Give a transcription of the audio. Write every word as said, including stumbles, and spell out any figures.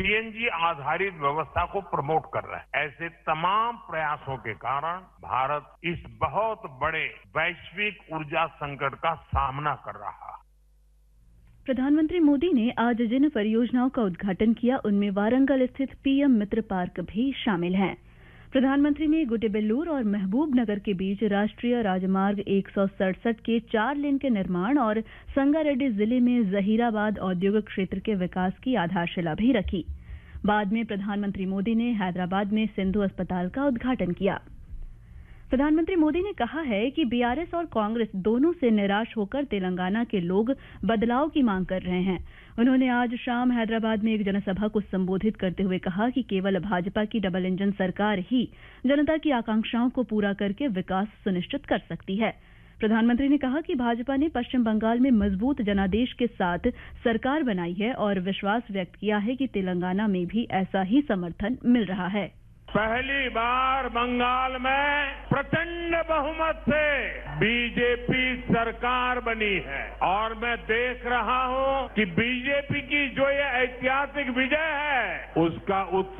CNG आधारित व्यवस्था को प्रमोट कर रहे हैं। ऐसे तमाम प्रयासों के कारण भारत इस बहुत बड़े वैश्विक ऊर्जा संकट का सामना कर रहा है। प्रधानमंत्री मोदी ने आज जिन परियोजनाओं का उद्घाटन किया उनमें वारंगल स्थित पीएम मित्र पार्क भी शामिल हैं। प्रधानमंत्री ने गुटेबेल्लूर और महबूबनगर के बीच राष्ट्रीय राजमार्ग एक सौ सड़सठ के चार लेन के निर्माण और संगारेड्डी जिले में जहीराबाद औद्योगिक क्षेत्र के विकास की आधारशिला भी रखी। बाद में प्रधानमंत्री मोदी ने हैदराबाद में सिंधु अस्पताल का उद्घाटन किया। प्रधानमंत्री मोदी ने कहा है कि बीआरएस और कांग्रेस दोनों से निराश होकर तेलंगाना के लोग बदलाव की मांग कर रहे हैं। उन्होंने आज शाम हैदराबाद में एक जनसभा को संबोधित करते हुए कहा कि केवल भाजपा की डबल इंजन सरकार ही जनता की आकांक्षाओं को पूरा करके विकास सुनिश्चित कर सकती है। प्रधानमंत्री ने कहा कि भाजपा ने पश्चिम बंगाल में मजबूत जनादेश के साथ सरकार बनाई है और विश्वास व्यक्त किया है कि तेलंगाना में भी ऐसा ही समर्थन मिल रहा है। पहली बार बंगाल में प्रचंड बहुमत से बीजेपी सरकार बनी है और मैं देख रहा हूं कि बीजेपी की जो ये ऐतिहासिक विजय है उसका उत्साह